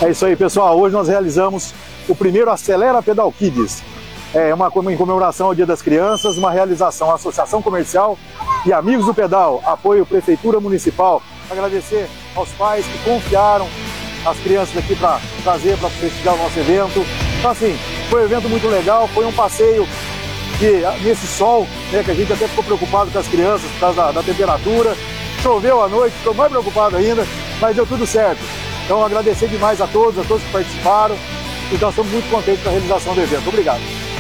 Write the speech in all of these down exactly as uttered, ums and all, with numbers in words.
É isso aí, pessoal. Hoje nós realizamos o primeiro Acelera Pedal Kids. É uma em comemoração ao Dia das Crianças, uma realização à Associação Comercial e Amigos do Pedal, apoio Prefeitura Municipal. Agradecer aos pais que confiaram as crianças aqui para trazer, para prestigiar o nosso evento. Então, assim, foi um evento muito legal, foi um passeio que, nesse sol, né, que a gente até ficou preocupado com as crianças por causa da, da temperatura. Choveu à noite, ficou mais preocupado ainda, mas deu tudo certo. Então, agradecer demais a todos, a todos que participaram. E nós estamos muito contentes com a realização do evento. Obrigado.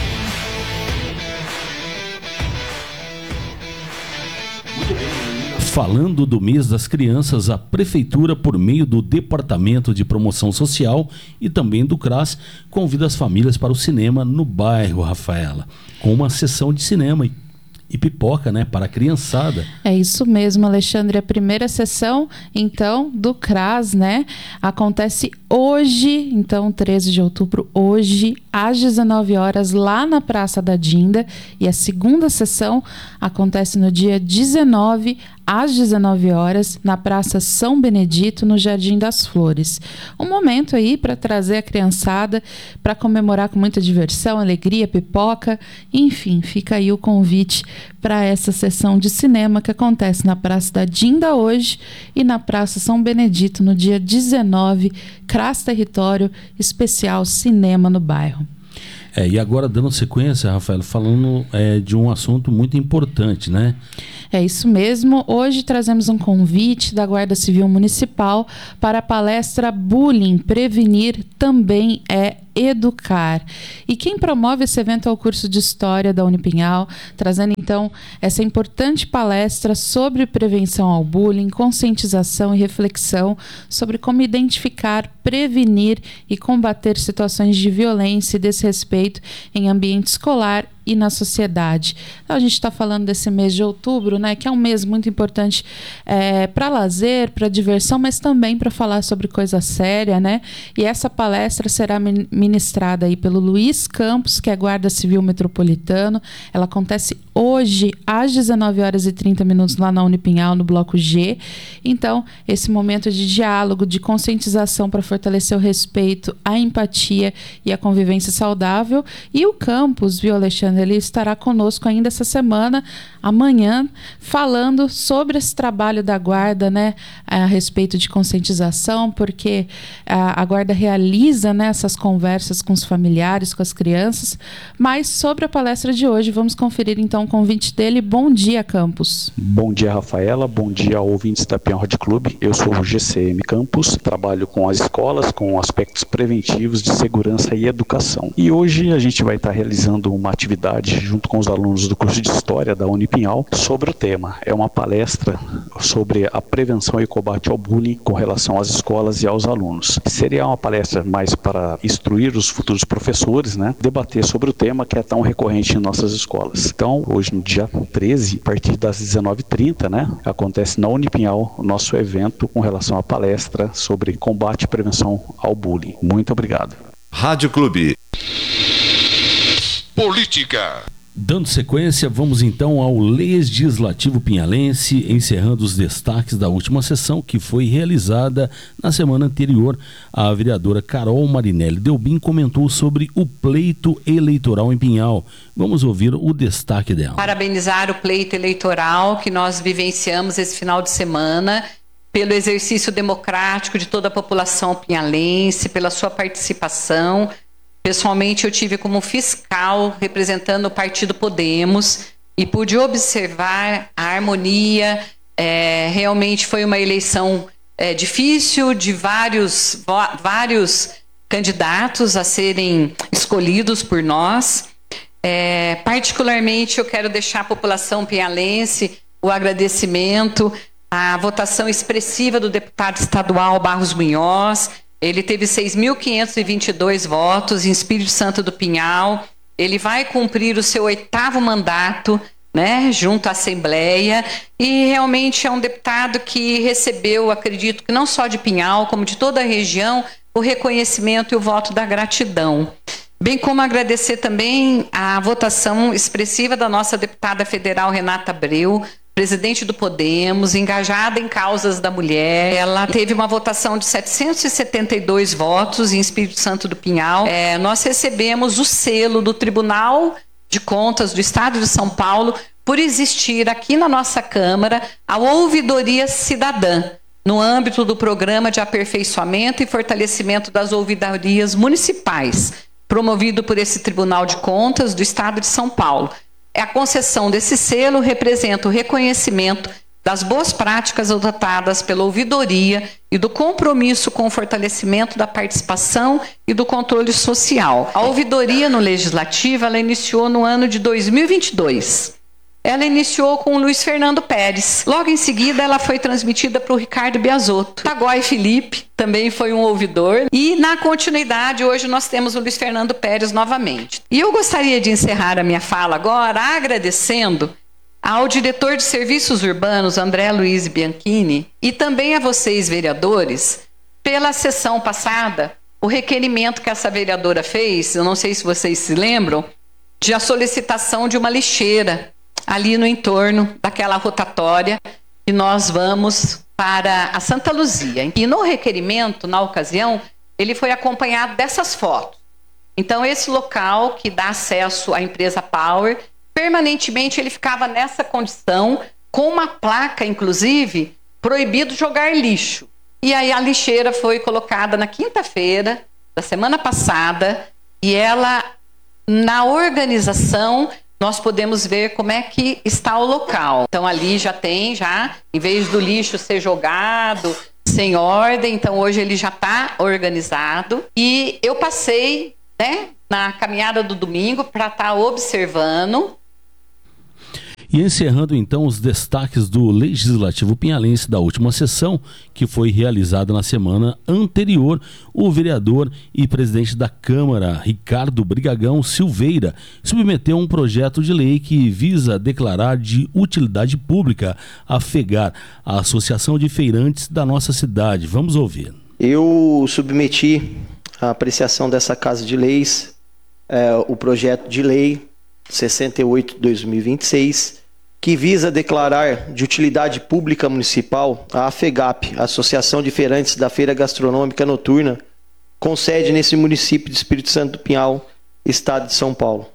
Falando do mês das crianças, a Prefeitura, por meio do Departamento de Promoção Social e também do CRAS, convida as famílias para o cinema no bairro, Rafaela, com uma sessão de cinema e, e pipoca, né, para a criançada. É isso mesmo, Alexandre. A primeira sessão, então, do CRAS, né, acontece hoje, então, treze de outubro, hoje, às dezenove horas, lá na Praça da Dinda. E a segunda sessão acontece no dia dezenove, às dezenove horas, na Praça São Benedito, no Jardim das Flores. Um momento aí para trazer a criançada, para comemorar com muita diversão, alegria, pipoca, enfim, fica aí o convite para essa sessão de cinema que acontece na Praça da Dinda hoje e na Praça São Benedito no dia dezenove, CRAS Território Especial Cinema no Bairro. É, e agora dando sequência, Rafael, falando é, de um assunto muito importante, né? É isso mesmo. Hoje trazemos um convite da Guarda Civil Municipal para a palestra Bullying, Prevenir também é Educar. E quem promove esse evento é o curso de História da Unipinhal, trazendo então essa importante palestra sobre prevenção ao bullying, conscientização e reflexão sobre como identificar, prevenir e combater situações de violência e desrespeito em ambiente escolar e na sociedade. Então, a gente está falando desse mês de outubro, né, que é um mês muito importante é, para lazer, para diversão, mas também para falar sobre coisa séria, né? E essa palestra será ministrada aí pelo Luiz Campos, que é guarda civil metropolitano. Ela acontece hoje às dezenove horas e trinta minutos lá na Unipinhal, no bloco G. Então, esse momento de diálogo, de conscientização para fortalecer o respeito, a empatia e a convivência saudável. E o campus, viu, Alexandre, ele estará conosco ainda essa semana, amanhã, falando sobre esse trabalho da Guarda, né, a respeito de conscientização, porque a, a Guarda realiza, né, essas conversas com os familiares, com as crianças. Mas sobre a palestra de hoje, vamos conferir então o convite dele. Bom dia, Campos. Bom dia, Rafaela. Bom dia, ouvintes da Peão Road Club. Eu sou o G C M Campos, trabalho com as escolas, com aspectos preventivos de segurança e educação. E hoje a gente vai estar realizando uma atividade junto com os alunos do curso de História da Unipinhal sobre o tema. É uma palestra sobre a prevenção e combate ao bullying com relação às escolas e aos alunos. Seria uma palestra mais para instruir os futuros professores, né, debater sobre o tema que é tão recorrente em nossas escolas. Então, hoje no dia treze, a partir das dezenove e trinta, né, acontece na Unipinhal o nosso evento com relação à palestra sobre combate e prevenção ao bullying. Muito obrigado. Rádio Clube. Política. Dando sequência, vamos então ao Legislativo Pinhalense, encerrando os destaques da última sessão que foi realizada na semana anterior. A vereadora Carol Marinelli Delbin comentou sobre o pleito eleitoral em Pinhal. Vamos ouvir o destaque dela. Parabenizar o pleito eleitoral que nós vivenciamos esse final de semana, pelo exercício democrático de toda a população pinhalense, pela sua participação. Pessoalmente, eu tive como fiscal representando o Partido Podemos e pude observar a harmonia. É, realmente foi uma eleição é, difícil, de vários, vários candidatos a serem escolhidos por nós. É, particularmente, eu quero deixar a população pinhalense o agradecimento à votação expressiva do deputado estadual Barros Munhoz. Ele teve seis mil quinhentos e vinte e dois votos em Espírito Santo do Pinhal. Ele vai cumprir o seu oitavo mandato, né, junto à Assembleia, e realmente é um deputado que recebeu, acredito que não só de Pinhal, como de toda a região, o reconhecimento e o voto da gratidão. Bem como agradecer também a votação expressiva da nossa deputada federal Renata Abreu, presidente do Podemos, engajada em causas da mulher. Ela teve uma votação de setecentos e setenta e dois votos em Espírito Santo do Pinhal. É, nós recebemos o selo do Tribunal de Contas do Estado de São Paulo por existir aqui na nossa Câmara a ouvidoria cidadã, no âmbito do Programa de Aperfeiçoamento e Fortalecimento das Ouvidorias Municipais, promovido por esse Tribunal de Contas do Estado de São Paulo. A concessão desse selo representa o reconhecimento das boas práticas adotadas pela ouvidoria e do compromisso com o fortalecimento da participação e do controle social. A ouvidoria no Legislativo, ela iniciou no ano de dois mil e vinte e dois. Ela iniciou com o Luiz Fernando Pérez. Logo em seguida, ela foi transmitida para o Ricardo Biasotto. Taguai Felipe também foi um ouvidor. E, na continuidade, hoje nós temos o Luiz Fernando Pérez novamente. E eu gostaria de encerrar a minha fala agora agradecendo ao diretor de Serviços Urbanos, André Luiz Bianchini, e também a vocês, vereadores, pela sessão passada, o requerimento que essa vereadora fez, eu não sei se vocês se lembram, de a solicitação de uma lixeira ali no entorno daquela rotatória que nós vamos para a Santa Luzia. E no requerimento, na ocasião, ele foi acompanhado dessas fotos. Então, esse local que dá acesso à empresa Power, permanentemente ele ficava nessa condição, com uma placa, inclusive, proibido jogar lixo. E aí a lixeira foi colocada na quinta-feira da semana passada, e ela, na organização, nós podemos ver como é que está o local. Então ali já tem, já, em vez do lixo ser jogado sem ordem, então hoje ele já está organizado. E eu passei, né, na caminhada do domingo para estar observando. E encerrando então os destaques do Legislativo Pinhalense da última sessão, que foi realizada na semana anterior, o vereador e presidente da Câmara, Ricardo Brigagão Silveira, submeteu um projeto de lei que visa declarar de utilidade pública a FEGAR, a Associação de Feirantes da nossa cidade. Vamos ouvir. Eu submeti à apreciação dessa Casa de Leis é, o projeto de lei sessenta e oito de dois mil e vinte e seis, que visa declarar de utilidade pública municipal a AFEGAP, Associação de Feirantes da Feira Gastronômica Noturna, com sede nesse município de Espírito Santo do Pinhal, estado de São Paulo.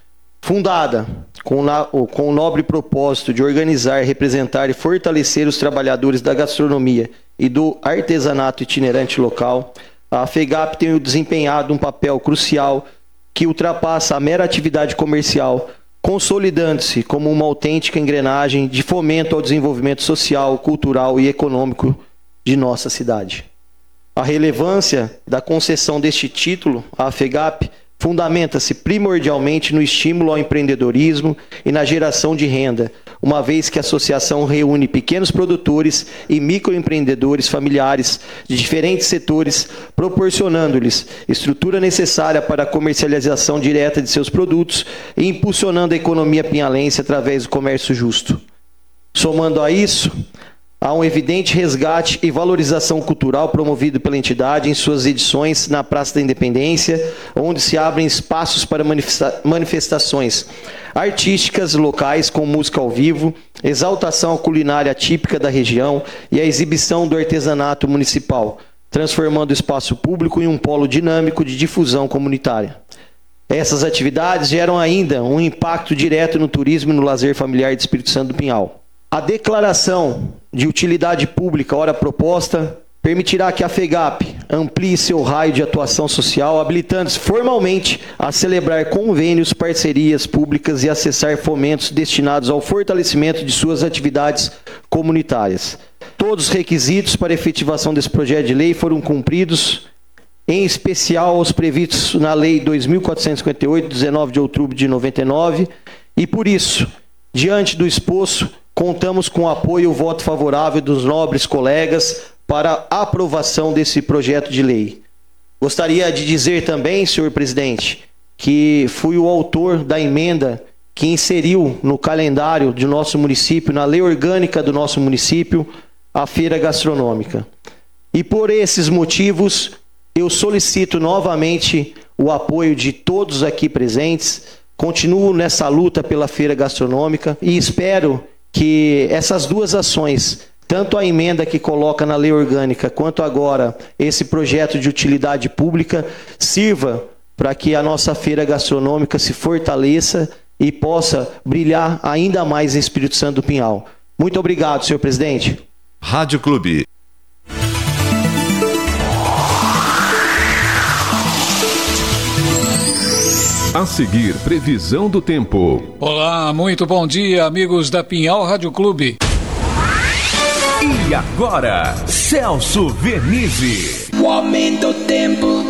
Fundada com, na, com o nobre propósito de organizar, representar e fortalecer os trabalhadores da gastronomia e do artesanato itinerante local, a AFEGAP tem desempenhado um papel crucial que ultrapassa a mera atividade comercial, consolidando-se como uma autêntica engrenagem de fomento ao desenvolvimento social, cultural e econômico de nossa cidade. A relevância da concessão deste título à AFEGAP fundamenta-se primordialmente no estímulo ao empreendedorismo e na geração de renda, uma vez que a associação reúne pequenos produtores e microempreendedores familiares de diferentes setores, proporcionando-lhes estrutura necessária para a comercialização direta de seus produtos e impulsionando a economia pinhalense através do comércio justo. Somando a isso, há um evidente resgate e valorização cultural promovido pela entidade em suas edições na Praça da Independência, onde se abrem espaços para manifesta- manifestações artísticas locais com música ao vivo, exaltação à culinária típica da região e a exibição do artesanato municipal, transformando o espaço público em um polo dinâmico de difusão comunitária. Essas atividades geram ainda um impacto direto no turismo e no lazer familiar de Espírito Santo do Pinhal. A declaração de utilidade pública, ora proposta, permitirá que a FEGAP amplie seu raio de atuação social, habilitando-se formalmente a celebrar convênios, parcerias públicas e acessar fomentos destinados ao fortalecimento de suas atividades comunitárias. Todos os requisitos para a efetivação desse projeto de lei foram cumpridos, em especial os previstos na Lei dois mil quatrocentos e cinquenta e oito, dezenove de outubro de noventa e nove, e por isso, diante do exposto, contamos com o apoio e o voto favorável dos nobres colegas para a aprovação desse projeto de lei. Gostaria de dizer também, senhor presidente, que fui o autor da emenda que inseriu no calendário do nosso município, na lei orgânica do nosso município, a feira gastronômica. E por esses motivos, eu solicito novamente o apoio de todos aqui presentes, continuo nessa luta pela feira gastronômica e espero que essas duas ações, tanto a emenda que coloca na lei orgânica, quanto agora esse projeto de utilidade pública, sirva para que a nossa feira gastronômica se fortaleça e possa brilhar ainda mais em Espírito Santo do Pinhal. Muito obrigado, senhor presidente. Rádio Clube. A seguir, previsão do tempo. Olá, muito bom dia, amigos da Pinhal Rádio Clube. E agora, Celso Vernizzi. O aumento do tempo.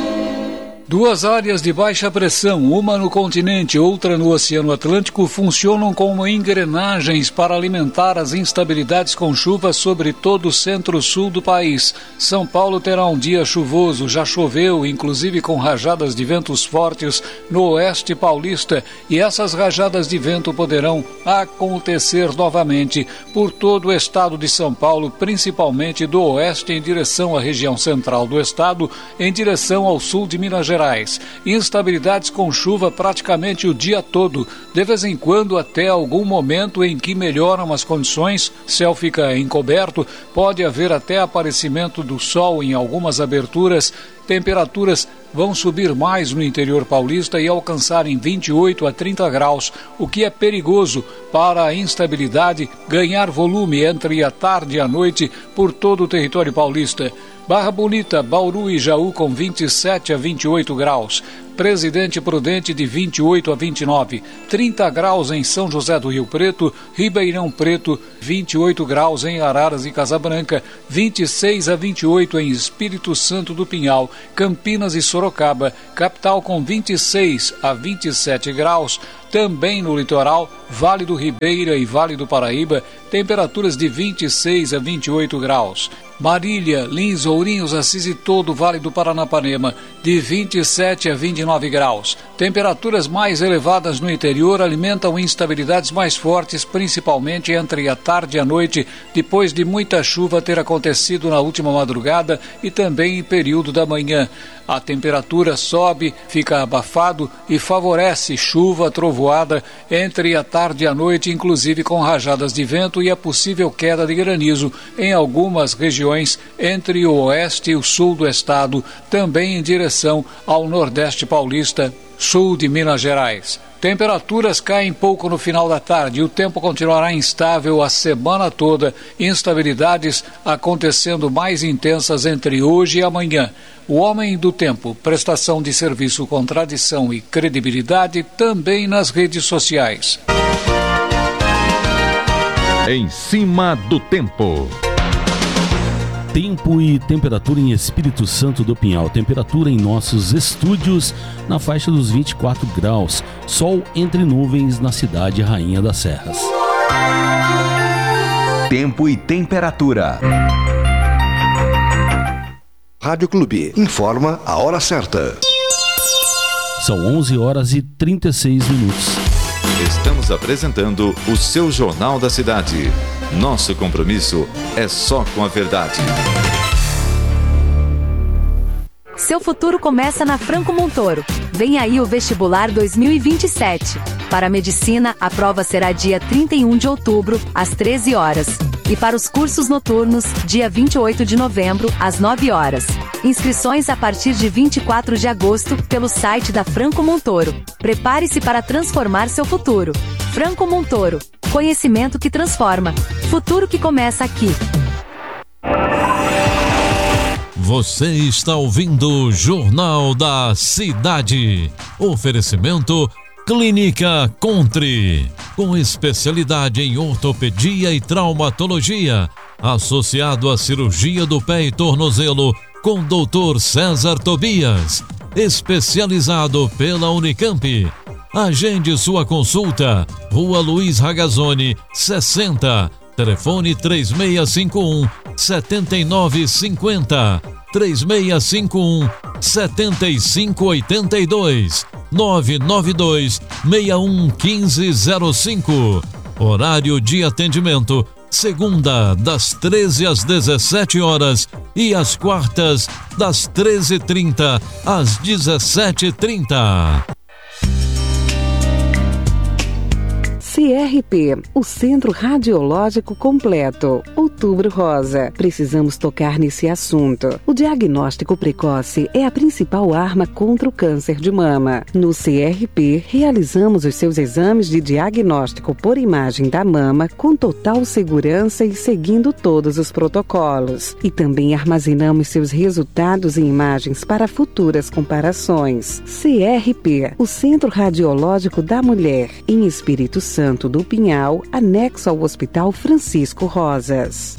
Duas áreas de baixa pressão, uma no continente, outra no Oceano Atlântico, funcionam como engrenagens para alimentar as instabilidades com chuva sobre todo o centro-sul do país. São Paulo terá um dia chuvoso, já choveu, inclusive com rajadas de ventos fortes no oeste paulista, e essas rajadas de vento poderão acontecer novamente por todo o estado de São Paulo, principalmente do oeste em direção à região central do estado, em direção ao sul de Minas Gerais. Instabilidades com chuva praticamente o dia todo, de vez em quando até algum momento em que melhoram as condições, céu fica encoberto, pode haver até aparecimento do sol em algumas aberturas. Temperaturas vão subir mais no interior paulista e alcançarem vinte e oito a trinta graus, o que é perigoso para a instabilidade ganhar volume entre a tarde e a noite por todo o território paulista. Barra Bonita, Bauru e Jaú com vinte e sete a vinte e oito graus. Presidente Prudente de vinte e oito a vinte e nove, trinta graus em São José do Rio Preto, Ribeirão Preto, vinte e oito graus em Araras e Casabranca, vinte e seis a vinte e oito em Espírito Santo do Pinhal, Campinas e Sorocaba, capital com vinte e seis a vinte e sete graus, também no litoral, Vale do Ribeira e Vale do Paraíba, temperaturas de vinte e seis a vinte e oito graus. Marília, Lins, Ourinhos, Assis e todo o Vale do Paranapanema, de vinte e sete a vinte e nove graus. Temperaturas mais elevadas no interior alimentam instabilidades mais fortes, principalmente entre a tarde e a noite, depois de muita chuva ter acontecido na última madrugada e também em período da manhã. A temperatura sobe, fica abafado e favorece chuva, trovoada entre a tarde e a noite, inclusive com rajadas de vento e a possível queda de granizo em algumas regiões entre o oeste e o sul do estado, também em direção ao nordeste paulista, sul de Minas Gerais. Temperaturas caem pouco no final da tarde e o tempo continuará instável a semana toda, instabilidades acontecendo mais intensas entre hoje e amanhã. O Homem do Tempo, prestação de serviço com tradição e credibilidade também nas redes sociais. Em cima do tempo. Tempo e temperatura em Espírito Santo do Pinhal. Temperatura em nossos estúdios na faixa dos vinte e quatro graus. Sol entre nuvens na cidade Rainha das Serras. Tempo e temperatura. Rádio Clube informa a hora certa. São onze horas e trinta e seis minutos. Estamos apresentando o seu Jornal da Cidade. Nosso compromisso é só com a verdade. Seu futuro começa na Franco Montoro. Vem aí o Vestibular dois mil e vinte e sete. Para Medicina, a prova será dia trinta e um de outubro, às treze horas. E para os cursos noturnos, dia vinte e oito de novembro, às nove horas. Inscrições a partir de vinte e quatro de agosto, pelo site da Franco Montoro. Prepare-se para transformar seu futuro. Franco Montoro. Conhecimento que transforma. Futuro que começa aqui. Você está ouvindo o Jornal da Cidade. Oferecimento Clínica Contre, com especialidade em ortopedia e traumatologia, associado à cirurgia do pé e tornozelo, com doutor César Tobias, especializado pela Unicamp. Agende sua consulta, Rua Luiz Ragazzoni, sessenta, telefone três seis cinco um, sete nove cinco zero, três seis cinco um, sete cinco oito dois, nove nove dois, seis um um cinco zero cinco. Horário de atendimento, segunda das treze às dezessete horas e às quartas das treze e trinta às dezessete e trinta. C R P, o Centro Radiológico Completo. Outubro Rosa. Precisamos tocar nesse assunto. O diagnóstico precoce é a principal arma contra o câncer de mama. No C R P, realizamos os seus exames de diagnóstico por imagem da mama com total segurança e seguindo todos os protocolos. E também armazenamos seus resultados e imagens para futuras comparações. C R P, o Centro Radiológico da Mulher, em Espírito Santo do Pinhal, anexo ao Hospital Francisco Rosas.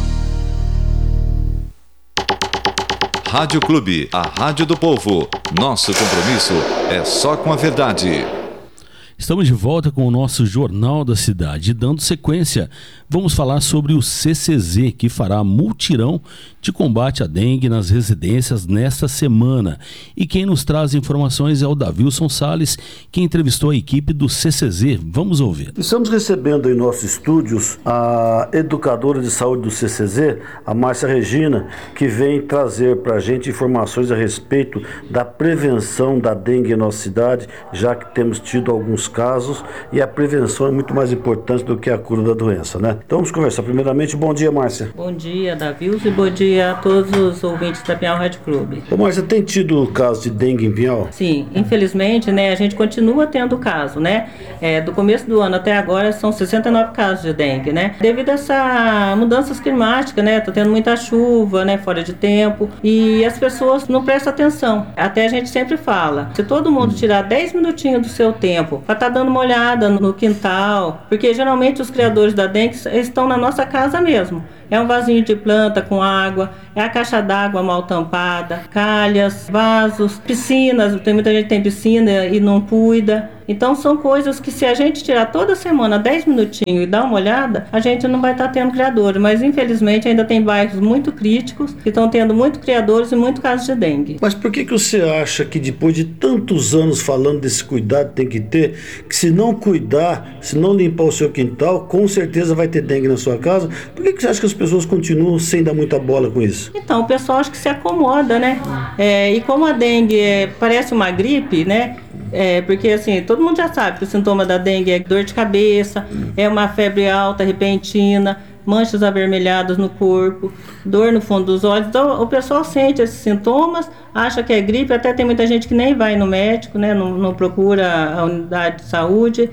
Rádio Clube, a rádio do povo. Nosso compromisso é só com a verdade. Estamos de volta com o nosso Jornal da Cidade. Dando sequência, vamos falar sobre o C C Z, que fará mutirão de combate à dengue nas residências nesta semana. E quem nos traz informações é o Davilson Salles, que entrevistou a equipe do C C Z. Vamos ouvir. Estamos recebendo em nossos estúdios a educadora de saúde do C C Z, a Márcia Regina, que vem trazer para a gente informações a respeito da prevenção da dengue em nossa cidade, já que temos tido alguns casos e a prevenção é muito mais importante do que a cura da doença, né? Então vamos conversar. Primeiramente, bom dia, Márcia. Bom dia, Davilson, e bom dia a todos os ouvintes da Pinhal Rádio Clube. Ô, Márcia, tem tido caso de dengue em Pinhal? Sim, infelizmente, né, a gente continua tendo caso, né? É, do começo do ano até agora são sessenta e nove casos de dengue, né? Devido a essa mudanças climáticas, né? Tá tendo muita chuva, né? Fora de tempo, e as pessoas não prestam atenção. Até a gente sempre fala, se todo mundo tirar dez minutinhos do seu tempo para estar tá dando uma olhada no quintal, porque geralmente os criadores da dengue estão na nossa casa mesmo. É um vasinho de planta com água, é a caixa d'água mal tampada, calhas, vasos, piscinas. Tem muita gente que tem piscina e não cuida. Então são coisas que, se a gente tirar toda semana dez minutinhos e dar uma olhada, a gente não vai estar tendo criadores. Mas infelizmente ainda tem bairros muito críticos que estão tendo muitos criadores e muitos casos de dengue. Mas por que que você acha que, depois de tantos anos falando desse cuidado que tem que ter, que se não cuidar, se não limpar o seu quintal, com certeza vai ter dengue na sua casa? Por que que você acha que as pessoas continuam sem dar muita bola com isso? Então, o pessoal acho que se acomoda, né? É, e como a dengue é, parece uma gripe, né? É, porque assim, todo mundo já sabe que o sintoma da dengue é dor de cabeça, é uma febre alta, repentina, manchas avermelhadas no corpo, dor no fundo dos olhos. Então o pessoal sente esses sintomas, acha que é gripe, até tem muita gente que nem vai no médico, né? Não, não procura a unidade de saúde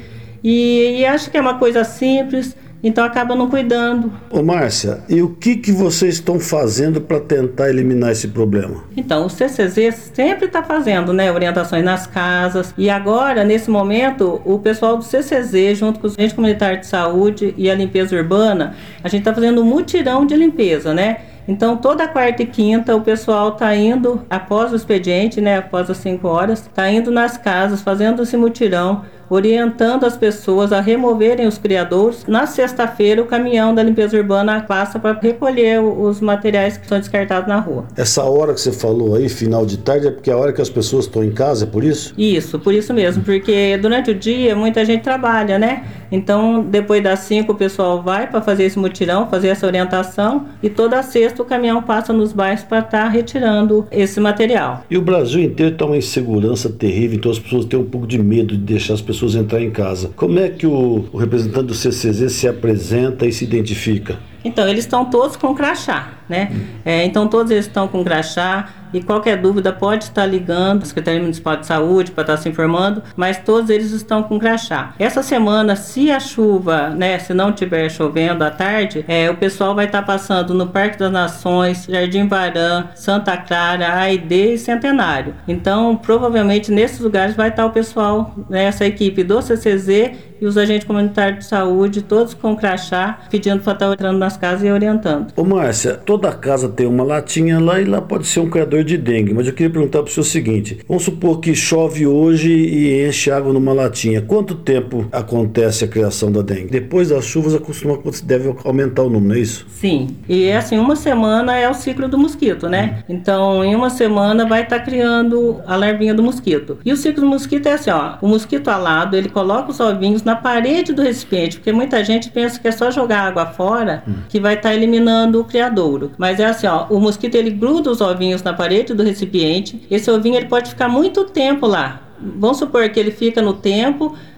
e, e acha que é uma coisa simples. Então acaba não cuidando. Ô Márcia, e o que que vocês estão fazendo para tentar eliminar esse problema? Então, o C C Z sempre está fazendo, né, orientações nas casas. E agora, nesse momento, o pessoal do C C Z, junto com os agentes comunitários de saúde e a limpeza urbana, a gente está fazendo um mutirão de limpeza, né? Então, toda quarta e quinta, o pessoal está indo, após o expediente, né, após as cinco horas, está indo nas casas, fazendo esse mutirão, orientando as pessoas a removerem os criadouros. Na sexta-feira, o caminhão da limpeza urbana passa para recolher os materiais que são descartados na rua. Essa hora que você falou aí, final de tarde, é porque é a hora que as pessoas estão em casa, é por isso? Isso, por isso mesmo, porque durante o dia muita gente trabalha, né? Então, depois das cinco, o pessoal vai para fazer esse mutirão, fazer essa orientação, e toda sexta o caminhão passa nos bairros para estar tá retirando esse material. E o Brasil inteiro está uma insegurança terrível, então as pessoas têm um pouco de medo de deixar as pessoas entrar em casa. Como é que o, o representante do C C Z se apresenta e se identifica? Então, eles estão todos com crachá, né? Hum. É, então, todos eles estão com crachá, e qualquer dúvida pode estar ligando à Secretaria Municipal de Saúde para estar se informando, mas todos eles estão com crachá. Essa semana, se a chuva, né, se não estiver chovendo à tarde, é, o pessoal vai estar passando no Parque das Nações, Jardim Varã, Santa Clara, A I D e Centenário. Então, provavelmente, nesses lugares vai estar o pessoal, né, essa equipe do C C Z e os agentes comunitários de saúde, todos com crachá, pedindo para estar entrando nas casas e orientando. Ô Márcia, toda casa tem uma latinha lá e lá pode ser um criador de dengue, mas eu queria perguntar para o senhor o seguinte: vamos supor que chove hoje e enche água numa latinha. Quanto tempo acontece a criação da dengue? Depois das chuvas, costuma, deve aumentar o número, não é isso? Sim, e assim, uma semana é o ciclo do mosquito, né? Então, em uma semana vai estar criando a larvinha do mosquito. E o ciclo do mosquito é assim, ó, o mosquito alado, ele coloca os ovinhos na parede do recipiente, porque muita gente pensa que é só jogar água fora hum. que vai estar eliminando o criadouro. Mas é assim, ó, o mosquito ele gruda os ovinhos na parede do recipiente. Esse ovinho ele pode ficar muito tempo lá. Vamos supor que ele fica no tempo,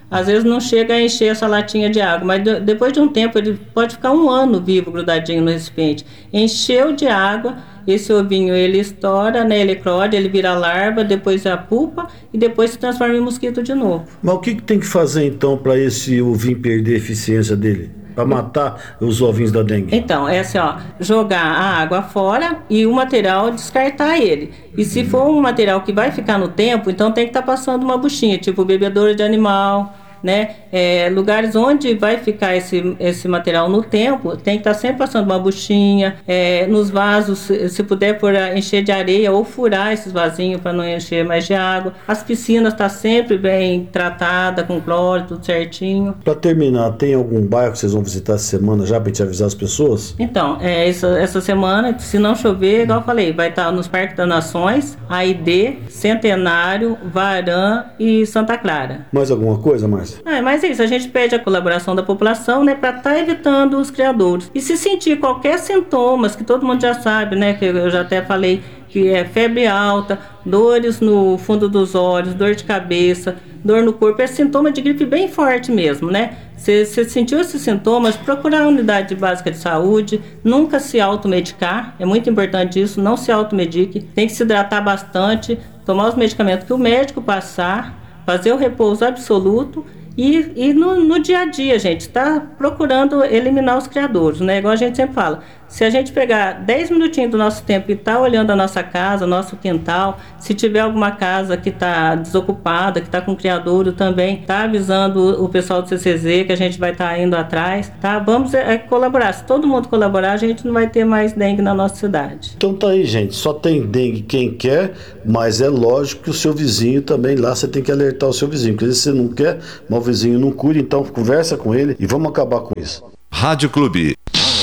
às vezes não chega a encher essa latinha de água, mas de, depois de um tempo ele pode ficar um ano vivo grudadinho no recipiente. Encheu de água, esse ovinho ele estoura, né, ele eclode, ele vira larva, depois a pupa e depois se transforma em mosquito de novo. Mas o que, que tem que fazer então para esse ovinho perder a eficiência dele? Para matar os ovinhos da dengue? Então, é assim, ó, jogar a água fora e o material descartar ele. E se for um material que vai ficar no tempo, então tem que estar tá passando uma buchinha, tipo bebedouro de animal, né? É, lugares onde vai ficar esse, esse material no tempo, tem que estar tá sempre passando uma buchinha, é, nos vasos, se, se puder por encher de areia ou furar esses vasinhos para não encher mais de água. As piscinas tá sempre bem tratada, com cloro, tudo certinho. Para terminar, tem algum bairro que vocês vão visitar essa semana já para gente avisar as pessoas? Então, é, essa, essa semana, se não chover, igual eu falei, vai estar tá nos Parques das Nações, A I D, Centenário, Varam e Santa Clara. Mais alguma coisa, Márcia? É, mas é isso, a gente pede a colaboração da população, né, para estar tá evitando os criadouros. E se sentir qualquer sintomas, que todo mundo já sabe, né, que eu já até falei, que é febre alta, dores no fundo dos olhos, dor de cabeça, dor no corpo, é sintoma de gripe bem forte mesmo, né? Se você sentiu esses sintomas, procurar a unidade básica de saúde, nunca se automedicar, é muito importante isso, não se automedique, tem que se hidratar bastante, tomar os medicamentos que o médico passar, fazer o repouso absoluto. E, e no, no dia a dia, gente, está procurando eliminar os criadouros, né? Igual a gente sempre fala, se a gente pegar dez minutinhos do nosso tempo e tá olhando a nossa casa, nosso quintal, se tiver alguma casa que está desocupada, que está com criadouro também, tá avisando o pessoal do C C Z que a gente vai estar tá indo atrás, tá? Vamos é, colaborar, se todo mundo colaborar, a gente não vai ter mais dengue na nossa cidade. Então tá aí, gente, só tem dengue quem quer, mas é lógico que o seu vizinho também, lá você tem que alertar o seu vizinho, porque se você não quer, mas o vizinho não cura, então conversa com ele e vamos acabar com isso. Rádio Clube.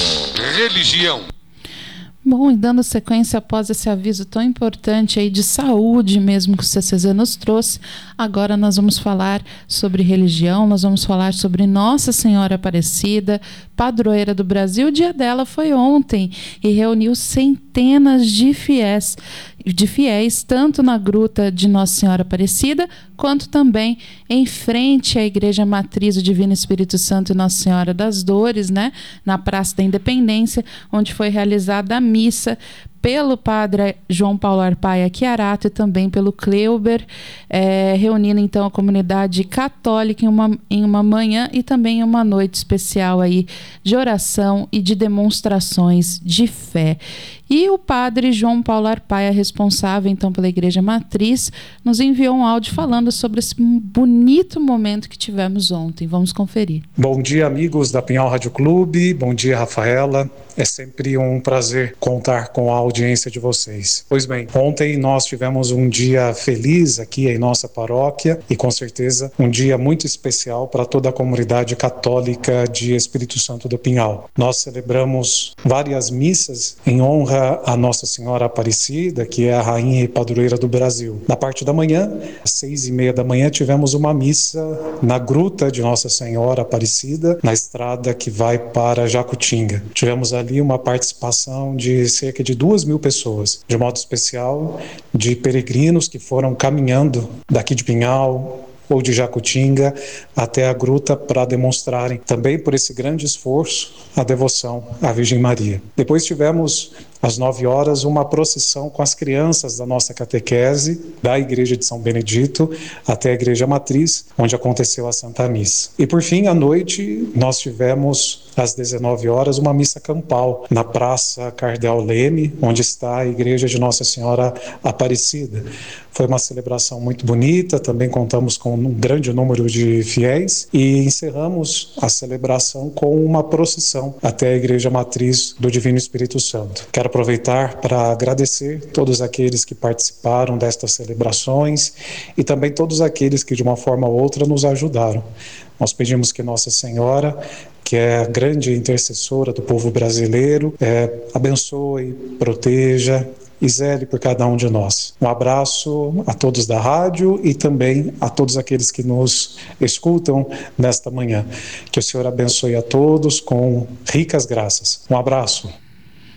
Religião. Bom, e dando sequência após esse aviso tão importante aí de saúde mesmo que o C C Z nos trouxe, agora nós vamos falar sobre religião, nós vamos falar sobre Nossa Senhora Aparecida, padroeira do Brasil. O dia dela foi ontem e reuniu centenas de fiéis, de fiéis, tanto na gruta de Nossa Senhora Aparecida, quanto também em frente à Igreja Matriz do Divino Espírito Santo e Nossa Senhora das Dores, né, na Praça da Independência, onde foi realizada a missa pelo padre João Paulo Arpaia Chiarato e também pelo Cleuber, é, reunindo então a comunidade católica em uma, em uma manhã e também em uma noite especial aí de oração e de demonstrações de fé. E o padre João Paulo Arpaia, responsável então pela Igreja Matriz, nos enviou um áudio falando sobre esse bonito momento que tivemos ontem. Vamos conferir. Bom dia, amigos da Pinhal Rádio Clube. Bom dia, Rafaela. É sempre um prazer contar com a audiência de vocês. Pois bem, ontem nós tivemos um dia feliz aqui em nossa paróquia e com certeza um dia muito especial para toda a comunidade católica de Espírito Santo do Pinhal. Nós celebramos várias missas em honra a Nossa Senhora Aparecida, que é a rainha e padroeira do Brasil. Na parte da manhã, às seis e meia da manhã, tivemos uma missa na gruta de Nossa Senhora Aparecida, na estrada que vai para Jacutinga. Tivemos ali uma participação de cerca de duas mil pessoas, de modo especial de peregrinos que foram caminhando daqui de Pinhal ou de Jacutinga até a gruta para demonstrarem também por esse grande esforço a devoção à Virgem Maria. Depois tivemos às nove horas uma procissão com as crianças da nossa catequese da Igreja de São Benedito até a Igreja Matriz, onde aconteceu a Santa Missa. E por fim, à noite, nós tivemos às dezenove horas uma missa campal na Praça Cardeal Leme, onde está a Igreja de Nossa Senhora Aparecida. Foi uma celebração muito bonita, também contamos com um grande número de fiéis e encerramos a celebração com uma procissão até a Igreja Matriz do Divino Espírito Santo. Quero aproveitar para agradecer todos aqueles que participaram destas celebrações e também todos aqueles que de uma forma ou outra nos ajudaram. Nós pedimos que Nossa Senhora, que é a grande intercessora do povo brasileiro, é, abençoe, proteja e zele por cada um de nós. Um abraço a todos da rádio e também a todos aqueles que nos escutam nesta manhã. Que o Senhor abençoe a todos com ricas graças. Um abraço.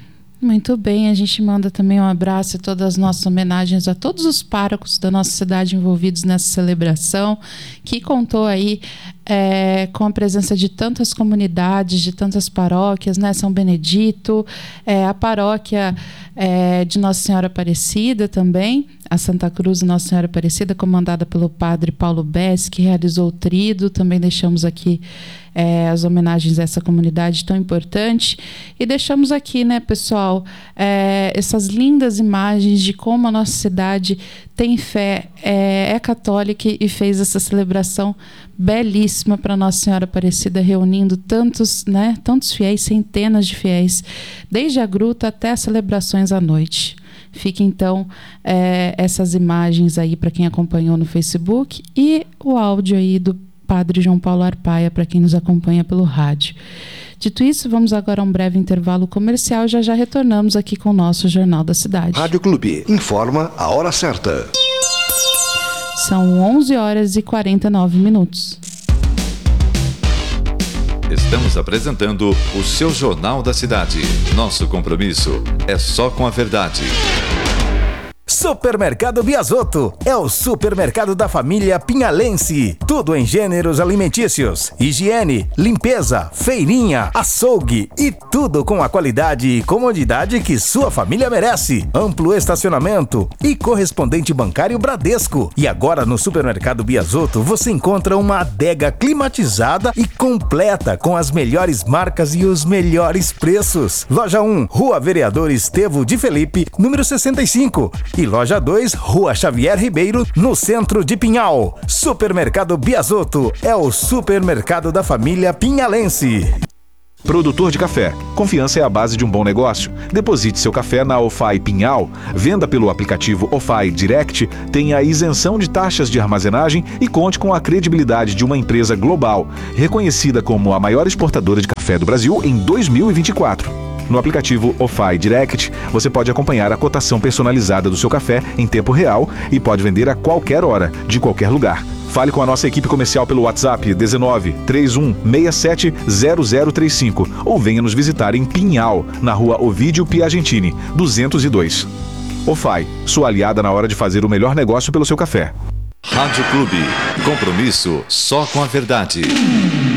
Muito bem, a gente manda também um abraço e todas as nossas homenagens a todos os párocos da nossa cidade envolvidos nessa celebração, que contou aí é, com a presença de tantas comunidades, de tantas paróquias, né? São Benedito, é, a paróquia é, de Nossa Senhora Aparecida também, a Santa Cruz de Nossa Senhora Aparecida, comandada pelo padre Paulo Bessi, que realizou o trido. Também deixamos aqui é, as homenagens a essa comunidade tão importante. E deixamos aqui, né, pessoal, é, essas lindas imagens de como a nossa cidade tem fé, é, é católica e fez essa celebração belíssima para Nossa Senhora Aparecida, reunindo tantos, né, tantos fiéis, centenas de fiéis, desde a gruta até as celebrações à noite. Fica então é, essas imagens aí para quem acompanhou no Facebook e o áudio aí do Padre João Paulo Arpaia para quem nos acompanha pelo rádio. Dito isso, vamos agora a um breve intervalo comercial. Já já retornamos aqui com o nosso Jornal da Cidade. Rádio Clube informa a hora certa. São onze horas e quarenta e nove minutos. Estamos apresentando o seu Jornal da Cidade. Nosso compromisso é só com a verdade. Supermercado Biasotto é o supermercado da família pinhalense. Tudo em gêneros alimentícios, higiene, limpeza, feirinha, açougue e tudo com a qualidade e comodidade que sua família merece. Amplo estacionamento e correspondente bancário Bradesco. E agora no Supermercado Biasotto você encontra uma adega climatizada e completa com as melhores marcas e os melhores preços. Loja um, Rua Vereador Estevo de Felipe, número sessenta e cinco. E Loja dois, Rua Xavier Ribeiro, no centro de Pinhal. Supermercado Biasotto é o supermercado da família pinhalense. Produtor de café. Confiança é a base de um bom negócio. Deposite seu café na OFAI Pinhal, venda pelo aplicativo OFAI Direct, tenha a isenção de taxas de armazenagem e conte com a credibilidade de uma empresa global, reconhecida como a maior exportadora de café do Brasil em dois mil e vinte e quatro. No aplicativo OFAI Direct, você pode acompanhar a cotação personalizada do seu café em tempo real e pode vender a qualquer hora, de qualquer lugar. Fale com a nossa equipe comercial pelo WhatsApp dezenove, trinta e um, sessenta e sete, zero zero trinta e cinco ou venha nos visitar em Pinhal, na rua Ovídio Piagentini, duzentos e dois. OFAI, sua aliada na hora de fazer o melhor negócio pelo seu café. Rádio Clube, compromisso só com a verdade.